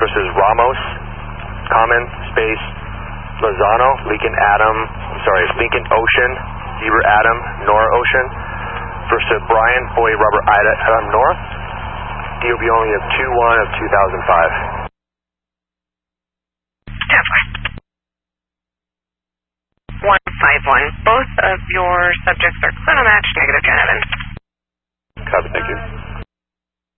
versus Ramos, Common, space, Lozano, Lincoln Ocean, Zebra Adam, Nora Ocean, versus Brian, Boy, Robert, Ida, Adam North, DOB only of 2-1 of 2005. 151. Both of your subjects are clear match, negative 10 Evans. Copy, thank you.